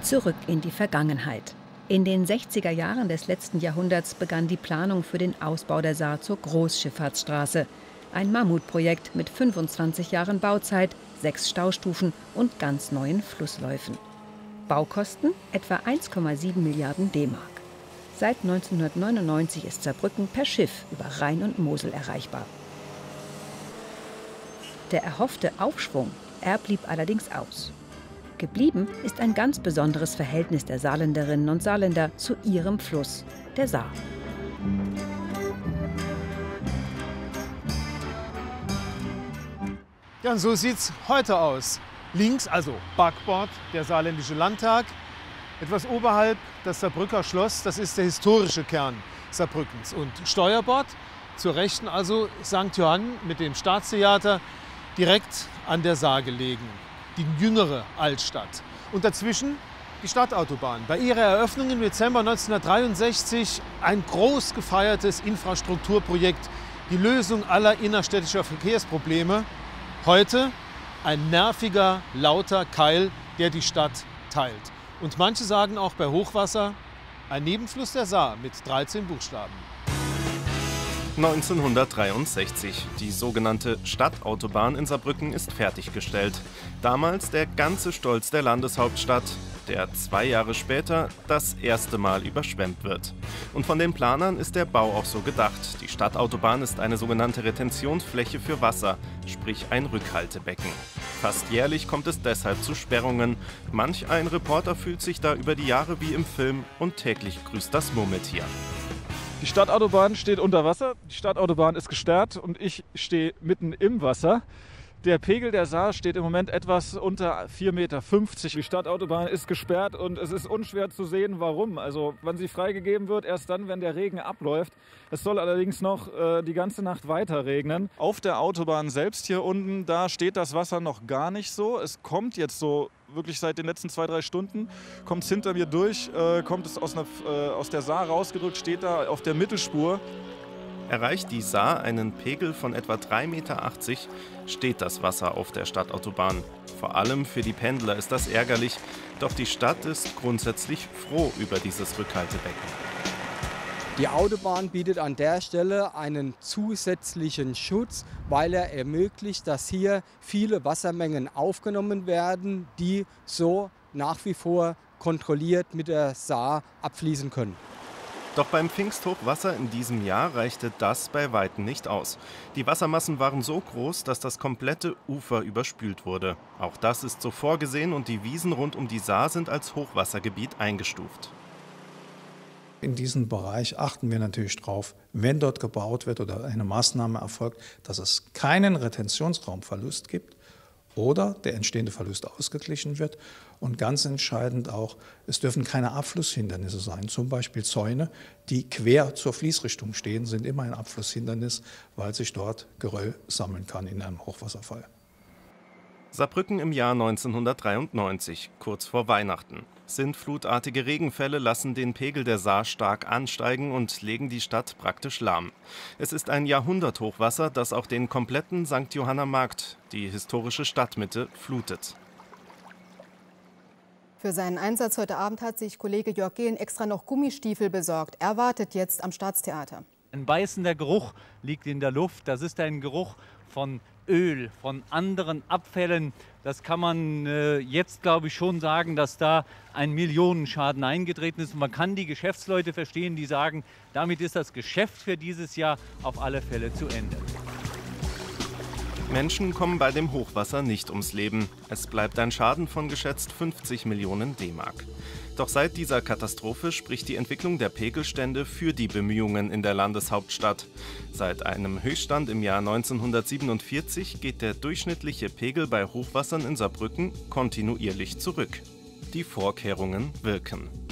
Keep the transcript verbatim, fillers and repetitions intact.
Zurück in die Vergangenheit. In den sechziger Jahren des letzten Jahrhunderts begann die Planung für den Ausbau der Saar zur Großschifffahrtsstraße. Ein Mammutprojekt mit fünfundzwanzig Jahren Bauzeit, sechs Staustufen und ganz neuen Flussläufen. Baukosten etwa eins Komma sieben Milliarden D-Mark. Seit neunzehnhundertneunundneunzig ist Saarbrücken per Schiff über Rhein und Mosel erreichbar. Der erhoffte Aufschwung, er blieb allerdings aus. Geblieben ist ein ganz besonderes Verhältnis der Saarländerinnen und Saarländer zu ihrem Fluss, der Saar. Ja, und so sieht's heute aus. Links, also Backbord, der Saarländische Landtag. Etwas oberhalb das Saarbrücker Schloss, das ist der historische Kern Saarbrückens. Und Steuerbord, zur Rechten also Sankt Johann mit dem Staatstheater, direkt an der Saar gelegen. Die jüngere Altstadt. Und dazwischen die Stadtautobahn. Bei ihrer Eröffnung im Dezember neunzehnhundertdreiundsechzig ein groß gefeiertes Infrastrukturprojekt, die Lösung aller innerstädtischer Verkehrsprobleme. Heute ein nerviger, lauter Keil, der die Stadt teilt. Und manche sagen auch bei Hochwasser ein Nebenfluss der Saar mit dreizehn Buchstaben. neunzehnhundertdreiundsechzig. Die sogenannte Stadtautobahn in Saarbrücken ist fertiggestellt. Damals der ganze Stolz der Landeshauptstadt, der zwei Jahre später das erste Mal überschwemmt wird. Und von den Planern ist der Bau auch so gedacht. Die Stadtautobahn ist eine sogenannte Retentionsfläche für Wasser, sprich ein Rückhaltebecken. Fast jährlich kommt es deshalb zu Sperrungen. Manch ein Reporter fühlt sich da über die Jahre wie im Film und täglich grüßt das Murmeltier. Die Stadtautobahn steht unter Wasser, die Stadtautobahn ist gesperrt und ich stehe mitten im Wasser. Der Pegel der Saar steht im Moment etwas unter vier Komma fünfzig Meter. Die Stadtautobahn ist gesperrt und es ist unschwer zu sehen, warum. Also wann sie freigegeben wird, erst dann, wenn der Regen abläuft. Es soll allerdings noch äh, die ganze Nacht weiter regnen. Auf der Autobahn selbst hier unten, da steht das Wasser noch gar nicht so. Es kommt jetzt so wirklich seit den letzten zwei, drei Stunden, kommt es hinter mir durch, äh, kommt es aus, einer, äh, aus der Saar rausgedrückt, steht da auf der Mittelspur. Erreicht die Saar einen Pegel von etwa drei Komma achtzig Meter, steht das Wasser auf der Stadtautobahn. Vor allem für die Pendler ist das ärgerlich, doch die Stadt ist grundsätzlich froh über dieses Rückhaltebecken. Die Autobahn bietet an der Stelle einen zusätzlichen Schutz, weil er ermöglicht, dass hier viele Wassermengen aufgenommen werden, die so nach wie vor kontrolliert mit der Saar abfließen können. Doch beim Pfingsthochwasser in diesem Jahr reichte das bei weitem nicht aus. Die Wassermassen waren so groß, dass das komplette Ufer überspült wurde. Auch das ist so vorgesehen und die Wiesen rund um die Saar sind als Hochwassergebiet eingestuft. In diesem Bereich achten wir natürlich darauf, wenn dort gebaut wird oder eine Maßnahme erfolgt, dass es keinen Retentionsraumverlust gibt oder der entstehende Verlust ausgeglichen wird. Und ganz entscheidend auch, es dürfen keine Abflusshindernisse sein. Zum Beispiel Zäune, die quer zur Fließrichtung stehen, sind immer ein Abflusshindernis, weil sich dort Geröll sammeln kann in einem Hochwasserfall. Saarbrücken im Jahr neunzehnhundertdreiundneunzig, kurz vor Weihnachten. Sintflutartige Regenfälle lassen den Pegel der Saar stark ansteigen und legen die Stadt praktisch lahm. Es ist ein Jahrhunderthochwasser, das auch den kompletten Sankt Johanner Markt, die historische Stadtmitte, flutet. Für seinen Einsatz heute Abend hat sich Kollege Jörg Gehlen extra noch Gummistiefel besorgt. Er wartet jetzt am Staatstheater. Ein beißender Geruch liegt in der Luft. Das ist ein Geruch von Öl, von anderen Abfällen. Das kann man äh, jetzt, glaube ich, schon sagen, dass da ein Millionenschaden eingetreten ist. Und man kann die Geschäftsleute verstehen, die sagen, damit ist das Geschäft für dieses Jahr auf alle Fälle zu Ende. Menschen kommen bei dem Hochwasser nicht ums Leben. Es bleibt ein Schaden von geschätzt fünfzig Millionen D-Mark. Doch seit dieser Katastrophe spricht die Entwicklung der Pegelstände für die Bemühungen in der Landeshauptstadt. Seit einem Höchststand im Jahr neunzehnhundertsiebenundvierzig geht der durchschnittliche Pegel bei Hochwassern in Saarbrücken kontinuierlich zurück. Die Vorkehrungen wirken.